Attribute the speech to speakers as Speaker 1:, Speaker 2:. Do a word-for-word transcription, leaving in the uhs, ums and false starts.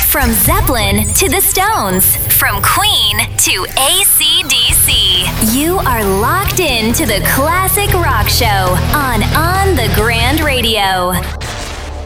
Speaker 1: From Zeppelin to the Stones, from Queen to A C D C. You are locked in to the Classic Rock Show on On the Grand Radio.